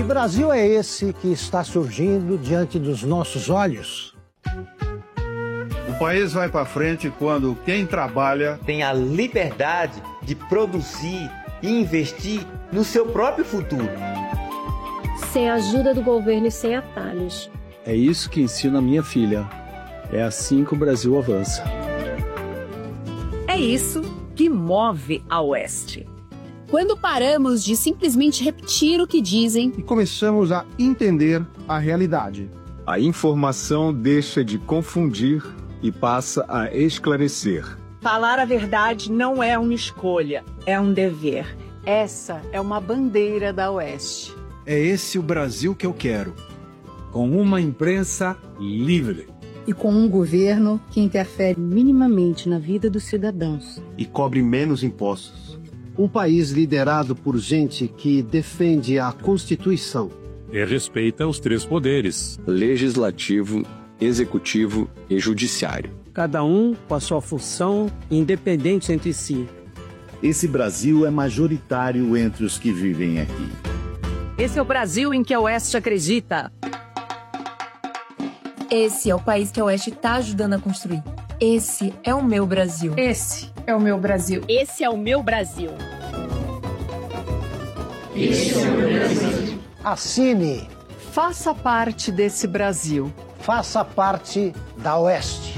Que Brasil é esse que está surgindo diante dos nossos olhos? O país vai para frente quando quem trabalha tem a liberdade de produzir e investir no seu próprio futuro. Sem a ajuda do governo e sem atalhos. É isso que ensino a minha filha. É assim que o Brasil avança. É isso que move a Oeste. Quando paramos de simplesmente repetir o que dizem e começamos a entender a realidade. A informação deixa de confundir e passa a esclarecer. Falar a verdade não é uma escolha, é um dever. Essa é uma bandeira da Oeste. É esse o Brasil que eu quero. Com uma imprensa livre. E com um governo que interfere minimamente na vida dos cidadãos. E cobre menos impostos. Um país liderado por gente que defende a Constituição. E respeita os três poderes: legislativo, executivo e judiciário. Cada um com a sua função, independente entre si. Esse Brasil é majoritário entre os que vivem aqui. Esse é o Brasil em que a Oeste acredita. Esse é o país que a Oeste está ajudando a construir. Esse é o meu Brasil. Esse é o meu Brasil. Esse é o meu Brasil. Esse é o meu Brasil. Assine. Faça parte desse Brasil. Faça parte da Oeste.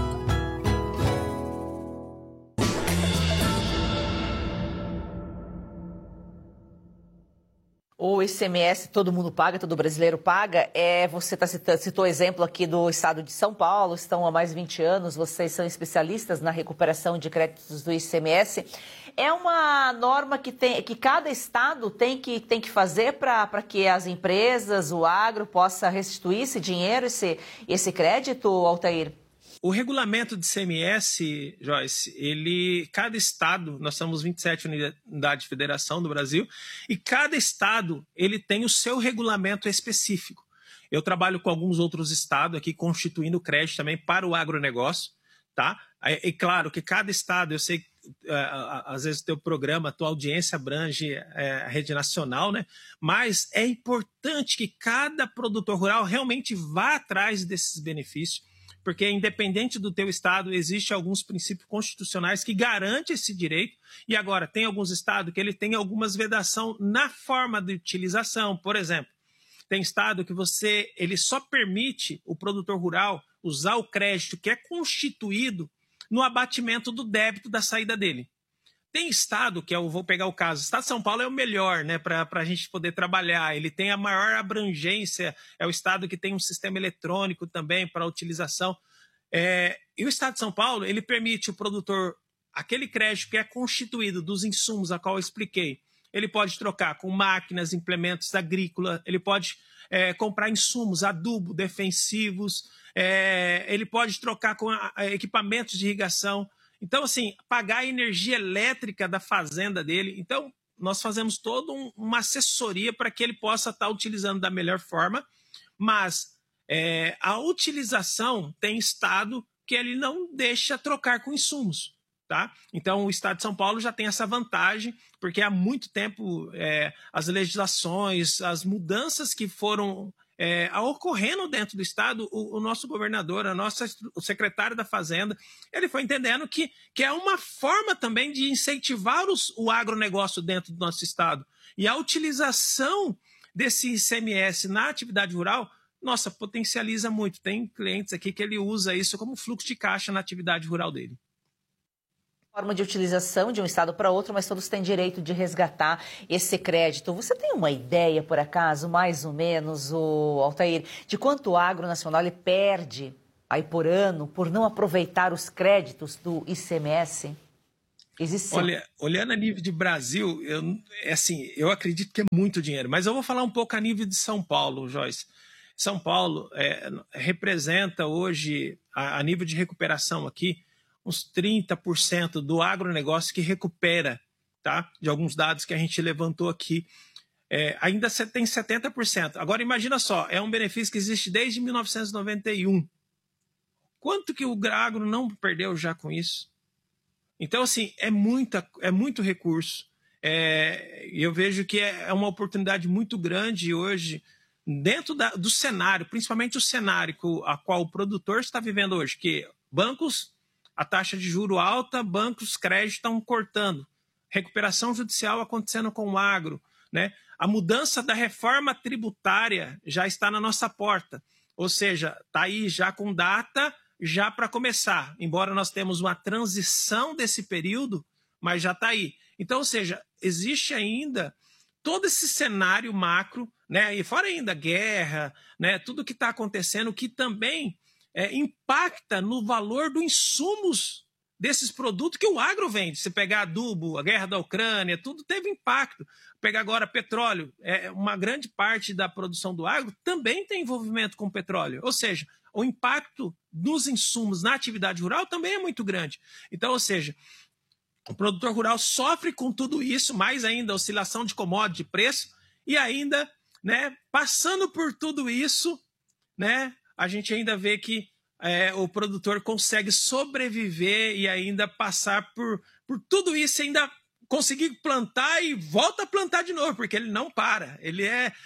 O ICMS todo mundo paga, todo brasileiro paga. Você citou o exemplo aqui do estado de São Paulo, estão há mais de 20 anos, vocês são especialistas na recuperação de créditos do ICMS. É uma norma que cada estado tem que fazer para que as empresas, o agro, possa restituir esse dinheiro, esse crédito, Altair? O regulamento de ICMS, Joyce, cada estado, nós somos 27 unidades de federação do Brasil, e cada estado ele tem o seu regulamento específico. Eu trabalho com alguns outros estados aqui, constituindo crédito também para o agronegócio, tá? E claro que cada estado, eu sei, às vezes o teu programa, a tua audiência abrange a rede nacional, né? Mas é importante que cada produtor rural realmente vá atrás desses benefícios, porque independente do teu estado, existem alguns princípios constitucionais que garantem esse direito, e agora tem alguns estados que ele tem algumas vedações na forma de utilização. Por exemplo, tem estado que ele só permite o produtor rural usar o crédito que é constituído no abatimento do débito da saída dele. Tem estado, que eu vou pegar o caso, o estado de São Paulo é o melhor, né, para a gente poder trabalhar, ele tem a maior abrangência, é o estado que tem um sistema eletrônico também para utilização. E o estado de São Paulo, ele permite o produtor, aquele crédito que é constituído dos insumos a qual eu expliquei, ele pode trocar com máquinas, implementos agrícolas, ele pode comprar insumos, adubo, defensivos, ele pode trocar com equipamentos de irrigação. Então, assim, pagar a energia elétrica da fazenda dele. Então, nós fazemos toda uma assessoria para que ele possa estar utilizando da melhor forma, mas a utilização tem estado que ele não deixa trocar com insumos, tá? Então, o estado de São Paulo já tem essa vantagem, porque há muito tempo as legislações, as mudanças que foram ocorrendo dentro do estado, o nosso governador, o secretário da Fazenda, ele foi entendendo que é uma forma também de incentivar o agronegócio dentro do nosso estado. E a utilização desse ICMS na atividade rural, nossa, potencializa muito. Tem clientes aqui que ele usa isso como fluxo de caixa na atividade rural dele. Forma de utilização de um estado para outro, mas todos têm direito de resgatar esse crédito. Você tem uma ideia, por acaso, mais ou menos, Altair, de quanto o agro nacional ele perde aí por ano por não aproveitar os créditos do ICMS? Existe... Olha, olhando a nível de Brasil, eu acredito que é muito dinheiro, mas eu vou falar um pouco a nível de São Paulo, Joyce. São Paulo representa hoje, a nível de recuperação aqui, uns 30% do agronegócio que recupera, tá? De alguns dados que a gente levantou aqui. Ainda tem 70%. Agora, imagina só, é um benefício que existe desde 1991. Quanto que o agro não perdeu já com isso? Então, assim, é muito recurso. eu vejo que é uma oportunidade muito grande hoje, dentro do cenário, principalmente o cenário a qual o produtor está vivendo hoje, que bancos, a taxa de juro alta, bancos, crédito estão cortando, recuperação judicial acontecendo com o agro, né? A mudança da reforma tributária já está na nossa porta, ou seja, está aí já com data, já para começar, embora nós temos uma transição desse período, mas já está aí. Então, ou seja, existe ainda todo esse cenário macro, né? E fora ainda guerra, né? Tudo que está acontecendo, que também impacta no valor dos insumos desses produtos que o agro vende. Se pegar adubo, a guerra da Ucrânia, tudo teve impacto. Pegar agora petróleo, uma grande parte da produção do agro também tem envolvimento com petróleo. Ou seja, o impacto dos insumos na atividade rural também é muito grande. Então, ou seja, o produtor rural sofre com tudo isso, mais ainda a oscilação de commodity, de preço, e ainda, né, passando por tudo isso, né, a gente ainda vê que o produtor consegue sobreviver e ainda passar por tudo isso, ainda conseguir plantar e volta a plantar de novo, porque ele não para. Ele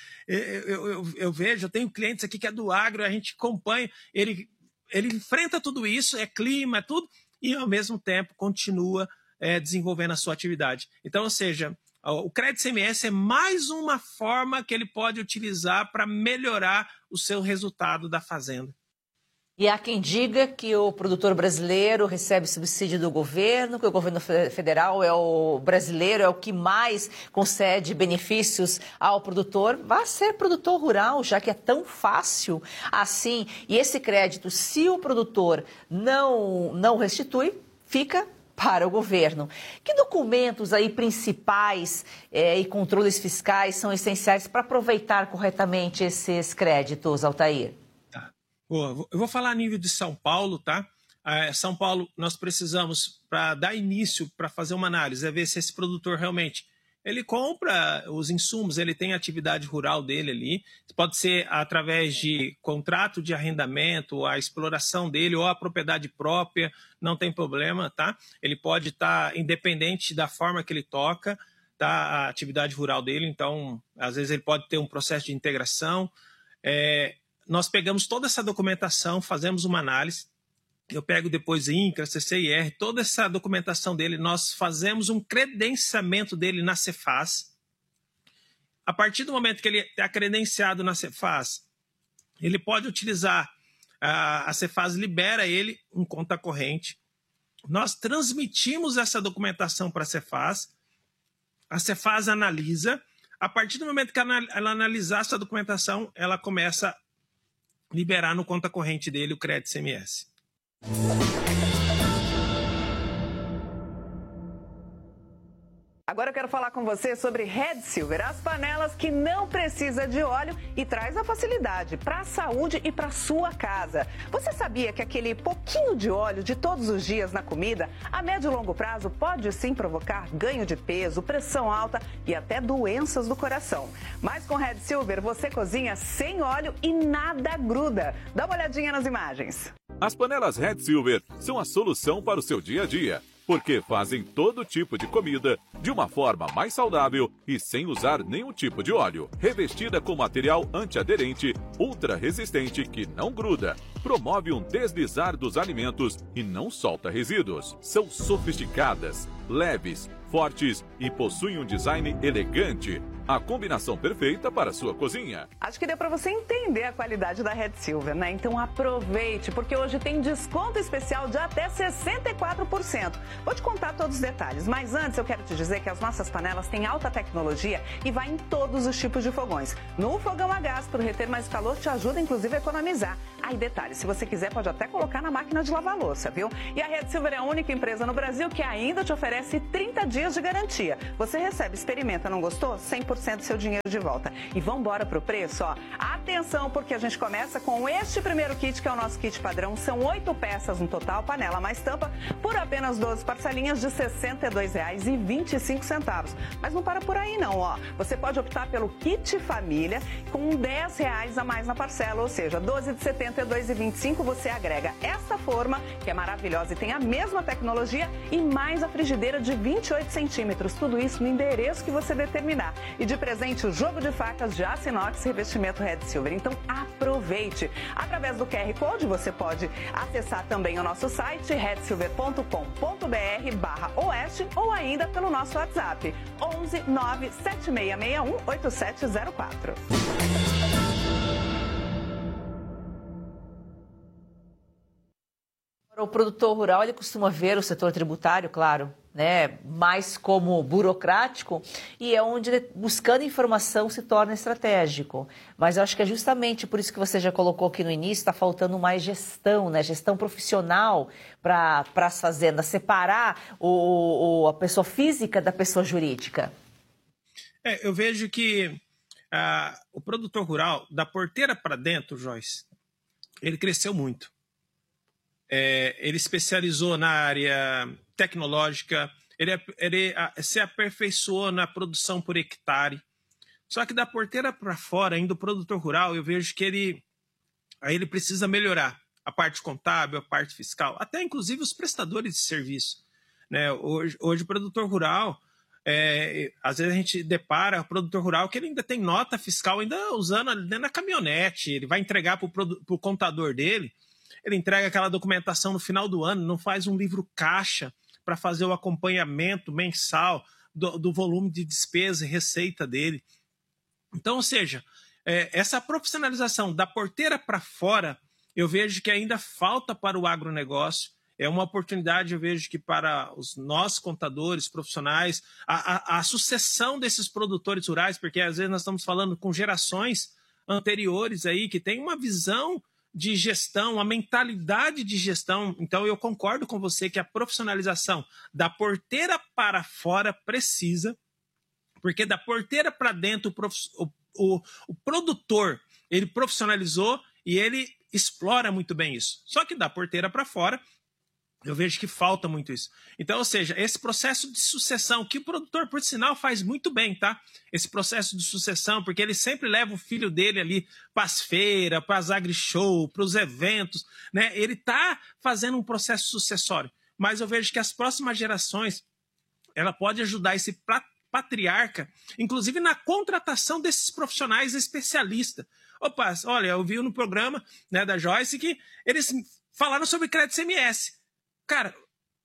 eu vejo, eu tenho clientes aqui que é do agro, a gente acompanha, ele enfrenta tudo isso, clima, tudo, e ao mesmo tempo continua desenvolvendo a sua atividade. Então, ou seja, o crédito CMS é mais uma forma que ele pode utilizar para melhorar o seu resultado da fazenda. E há quem diga que o produtor brasileiro recebe subsídio do governo, que o governo federal brasileiro é o que mais concede benefícios ao produtor. Vá ser produtor rural, já que é tão fácil assim. E esse crédito, se o produtor não restitui, fica para o governo. Que documentos aí principais e controles fiscais são essenciais para aproveitar corretamente esses créditos, Altair? Eu vou falar a nível de São Paulo, tá? São Paulo, nós precisamos, para dar início, para fazer uma análise, ver se esse produtor realmente ele compra os insumos, ele tem a atividade rural dele ali, pode ser através de contrato de arrendamento, a exploração dele ou a propriedade própria, não tem problema, tá? Ele pode estar independente da forma que ele toca, tá? A atividade rural dele, então, às vezes ele pode ter um processo de integração. Nós pegamos toda essa documentação, fazemos uma análise, eu pego depois INCRA, CCIR, toda essa documentação dele, nós fazemos um credenciamento dele na Cefaz. A partir do momento que ele está credenciado na Cefaz, ele pode utilizar, a Cefaz libera ele em conta corrente. Nós transmitimos essa documentação para a Cefaz analisa. A partir do momento que ela analisar essa documentação, ela começa a liberar no conta corrente dele o crédito CMS. Agora eu quero falar com você sobre Red Silver, as panelas que não precisa de óleo e traz a facilidade para a saúde e para sua casa. Você sabia que aquele pouquinho de óleo de todos os dias na comida, a médio e longo prazo, pode sim provocar ganho de peso, pressão alta e até doenças do coração. Mas com Red Silver você cozinha sem óleo e nada gruda. Dá uma olhadinha nas imagens. As panelas Red Silver são a solução para o seu dia a dia, porque fazem todo tipo de comida de uma forma mais saudável e sem usar nenhum tipo de óleo. Revestida com material antiaderente, ultra resistente que não gruda, promove um deslizar dos alimentos e não solta resíduos. São sofisticadas, leves, fortes e possuem um design elegante. A combinação perfeita para a sua cozinha. Acho que deu para você entender a qualidade da Red Silver, né? Então aproveite, porque hoje tem desconto especial de até 64%. Vou te contar todos os detalhes, mas antes eu quero te dizer que as nossas panelas têm alta tecnologia e vai em todos os tipos de fogões. No fogão a gás, para reter mais calor, te ajuda inclusive a economizar. Aí detalhe, se você quiser pode até colocar na máquina de lavar louça, viu? E a Red Silver é a única empresa no Brasil que ainda te oferece 30 dias de garantia. Você recebe, experimenta, não gostou? 100% 100% do seu dinheiro de volta. E vamos embora pro preço, ó. Atenção, porque a gente começa com este primeiro kit, que é o nosso kit padrão. São 8 peças no total, panela mais tampa, por apenas 12 parcelinhas de R$ 62,25. Mas não para por aí não, ó. Você pode optar pelo kit família com R$10 a mais na parcela, ou seja, 12 de R$ 72,25 você agrega esta forma, que é maravilhosa e tem a mesma tecnologia, e mais a frigideira de 28 centímetros. Tudo isso no endereço que você determinar. E de presente, o jogo de facas de aço inox revestimento Red Silver. Então aproveite. Através do QR Code você pode acessar também o nosso site redsilver.com.br/oeste ou ainda pelo nosso WhatsApp 11 97661 8704. O produtor rural, ele costuma ver o setor tributário, claro, né, mais como burocrático, e é onde, buscando informação, se torna estratégico. Mas eu acho que é justamente por isso que você já colocou aqui no início, está faltando mais gestão, né, gestão profissional para as fazendas, separar a pessoa física da pessoa jurídica. Eu vejo que o produtor rural, da porteira para dentro, Joyce, ele cresceu muito. Ele especializou na área tecnológica, ele se aperfeiçoou na produção por hectare. Só que da porteira para fora, ainda o produtor rural, eu vejo que ele precisa melhorar a parte contábil, a parte fiscal, até inclusive os prestadores de serviço, né? Hoje o produtor rural, às vezes a gente depara o produtor rural que ele ainda tem nota fiscal ainda usando ali dentro da caminhonete, ele vai entregar para o contador dele. Ele entrega aquela documentação no final do ano, não faz um livro caixa para fazer o acompanhamento mensal do volume de despesa e receita dele. Então, ou seja, essa profissionalização da porteira para fora, eu vejo que ainda falta para o agronegócio. É uma oportunidade, eu vejo que para os nossos contadores profissionais, a sucessão desses produtores rurais, porque às vezes nós estamos falando com gerações anteriores aí que tem uma visão de gestão, a mentalidade de gestão. Então, eu concordo com você que a profissionalização da porteira para fora precisa, porque da porteira para dentro, o produtor, ele profissionalizou e ele explora muito bem isso. Só que da porteira para fora, eu vejo que falta muito isso. Então, ou seja, esse processo de sucessão, que o produtor, por sinal, faz muito bem, tá? Esse processo de sucessão, porque ele sempre leva o filho dele ali para as feiras, para as agri-show, para os eventos, né? Ele está fazendo um processo sucessório. Mas eu vejo que as próximas gerações, ela pode ajudar esse patriarca, inclusive na contratação desses profissionais especialistas. Opa, olha, eu vi no programa, né, da Joyce que eles falaram sobre crédito CMS. Cara,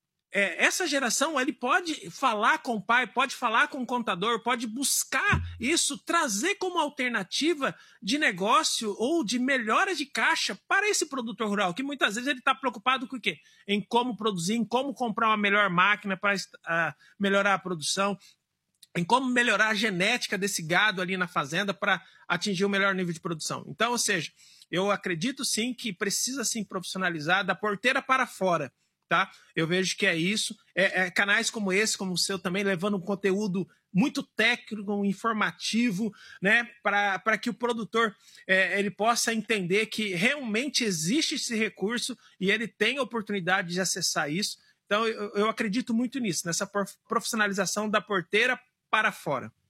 essa geração, ele pode falar com o pai, pode falar com o contador, pode buscar isso, trazer como alternativa de negócio ou de melhora de caixa para esse produtor rural, que muitas vezes ele está preocupado com o quê? Em como produzir, em como comprar uma melhor máquina para melhorar a produção, em como melhorar a genética desse gado ali na fazenda para atingir o melhor nível de produção. Então, ou seja, eu acredito sim que precisa sim profissionalizar da porteira para fora. Tá? Eu vejo que é isso. Canais como esse, como o seu também, levando um conteúdo muito técnico, informativo, né? Para que o produtor ele possa entender que realmente existe esse recurso e ele tem a oportunidade de acessar isso. Então, eu acredito muito nisso, nessa profissionalização da porteira para fora.